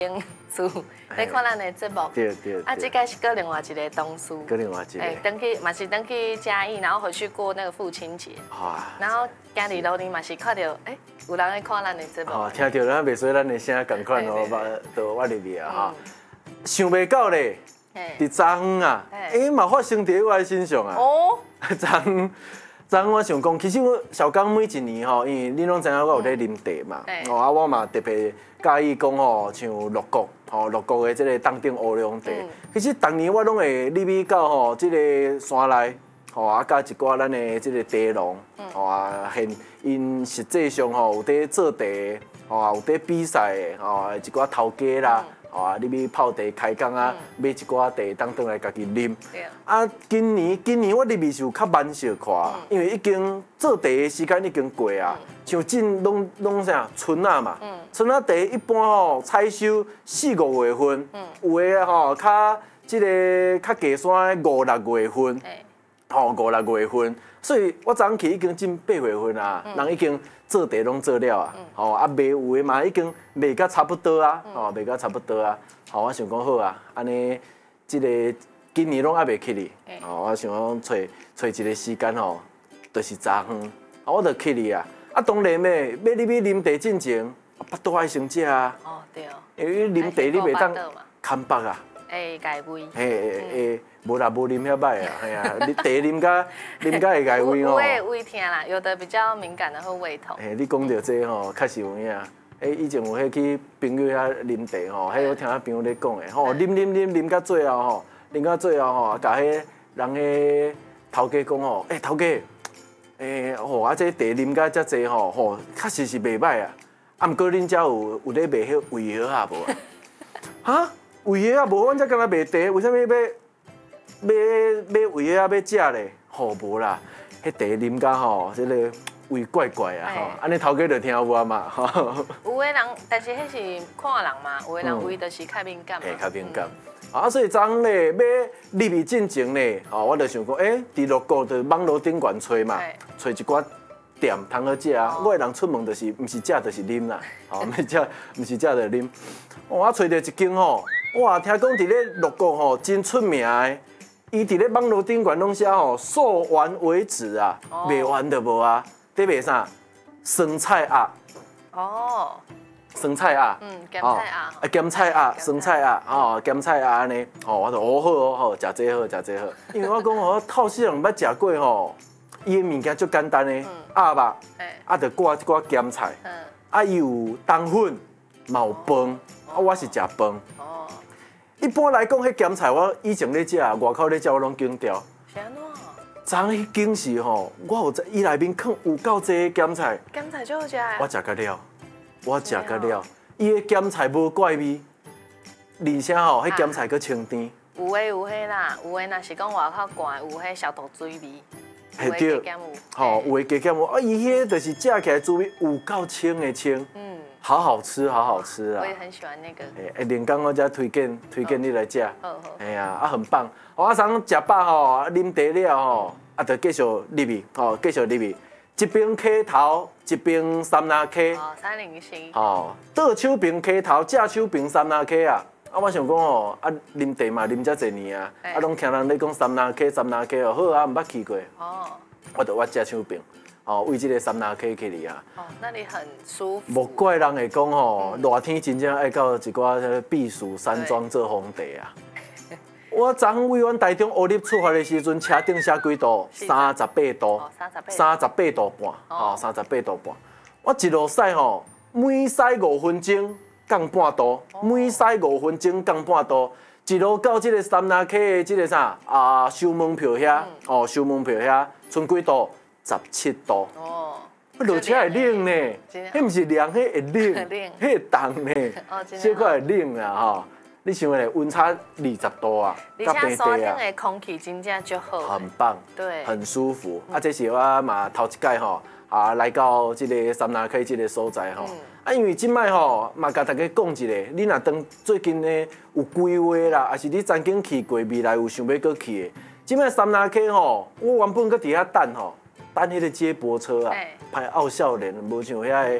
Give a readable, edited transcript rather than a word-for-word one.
厝，你看咱的节目。 对对。 啊，这个是搁另外一个同事。 搁另外一个。 登去嘛是登去嘉义，然后回去过那个父亲节。 哇。 然后今日路年嘛是看到，有人在看咱的节目。 哦，听到咱袂衰咱的声共款哦，就我入去啊哈。想袂到咧，伫昨昏啊，嘛发生伫我身上啊。哦。昨昏我想讲，其实我小刚每一年吼，因为你拢知影我有咧啉茶嘛，啊我嘛特别介意讲吼，像乐国吼，乐国的这个当顶乌龙茶，其实逐年我拢会入去到吼这个山内，吼啊甲一寡咱的这个茶农，吼啊现因实际上吼有伫做茶，吼啊有伫比赛的，吼一寡头家啦。啊，你要泡茶开工啊，买一寡茶当转来家己啉。啊，今年我入去是有较慢小看，因为已经做茶的时间已经过啊。像进拢啥春啊嘛，春啊茶一般吼采收4、5月份，有的吼较即个较低山的5、6月份，吼5、6月份。所以我昨去已经进8月份啊，人已经做茶拢做了啊，吼啊卖有的嘛已经卖甲差不多啊，吼卖甲差不多啊，吼我想讲好啊，安尼即个今年拢还袂去哩，吼我想讲找一个时间吼，就是昨昏，我就去哩啊，啊当然咩，要你要啉茶进前，巴肚爱先食啊，哦对哦，因为啉茶你袂当牵腹啊。 解胃。 无啦，无啉遐歹啊，系啊，你茶啉甲会解胃哦。 会胃疼啦，有的比较敏感的会胃痛。 你讲到这吼，确实有影。以前有去朋友遐啉茶吼，迄我听朋友咧讲的吼，啉到最后吼，啉到最后吼，甲迄人迄头家讲吼，头家，吼啊这茶啉甲遮济吼，确实是袂歹啊。啊，毋过恁遮有咧卖迄胃药啊无啊？哈？胃药啊无，阮遮敢若卖茶，为什么要胃药要食咧？吼无啦，迄茶啉甲吼，即个胃怪怪啊吼，安尼头家就听有嘛吼。 有的人，但是迄是看人嘛，有的人胃就是较敏感嘛。 较敏感。啊，所以昨昏咧要入去进前咧，吼，我就想讲，伫路过就网络顶悬找嘛，找一寡店通好食啊。我的人出门就是，毋是食就是啉啦，吼，毋是食就啉。我找到一间吼。哇，听讲伫咧鹿谷吼真出名的，伊伫咧网络顶悬拢写吼售完为止啊，卖完就无啊。伫卖啥？酸菜鸭。哦。酸菜鸭。 咸菜鸭。 咸菜鸭，酸菜鸭，吼，咸菜鸭安尼，吼，我就好哦好，食这好，食这好。因为我讲吼，透死人捌食过吼，伊的物件足简单的，鸭肉，啊，着挂一寡咸菜，啊，伊有冬粉，嘛有饭，啊，我是食饭。一般来讲，迄咸菜我以前咧食，外口咧食我拢惊掉。是安怎？昨迄间是吼，我有在伊内面放有够济咸菜。 咸菜最好食的。 我食甲了，伊的咸菜无怪味，而且吼，迄咸菜佫清甜。 有诶有迄啦，有诶若是讲外口灌有迄小肚水味。 系对，吼有诶加减有，啊伊迄就是食起来滋味有够清的清。好好吃，好好吃啊！ 我也很喜欢那个。 连刚我再推荐你来吃。好。哎呀，啊很棒。我昨食饱吼，啉茶了吼，啊，就继续入去，吼，继续入去。一边溪头，一边三拿溪。 哦，304。 哦，倒手边溪头，正手边三拿溪啊！啊，我想讲吼，啊，啉茶嘛，啉遮侪年啊，啊，拢听人咧讲三拿溪哦，好啊，毋捌去过。哦。我正手边。哦，为这个三拿溪去哩啊！ 哦，那里很舒服。 无怪人会讲吼，热天真正爱到一寡避暑山庄做风茶啊。我昨昏为阮台中乌日出发的时阵，车顶写几度？38度，38度半，哦，38度半。我一路驶吼，每驶5分钟降半度，每驶5分钟降半度。一路到这个三拿溪的这个啥收门票遐，哦，收门票遐，剩几度？17度。哦。落车会冷呢，迄毋是凉，迄会冷，迄会冻呢，小可会冷啦吼。你想下，温差20度啊， 而且山顶的空气真正就好， 很棒， 对， 很舒服。啊，这是我嘛头一届吼，来到这个三拿溪这个所在吼。啊，因为即摆吼嘛，甲大家讲一下，你若当最近呢有规划啦，还是你曾经去过，未来有想要搁去的，即摆三拿溪吼，我原本搁伫遐等吼。等迄个接驳车啊，排奥笑脸，无像遐